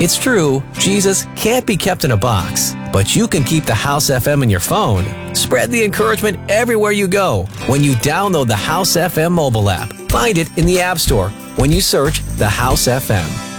It's true, Jesus can't be kept in a box, but you can keep the House FM in your phone. Spread the encouragement everywhere you go when you download the House FM mobile app. Find it in the App Store when you search the House FM.